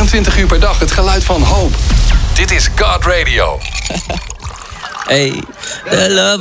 24 uur per dag het geluid van hoop. Dit is God Radio. Hey, the love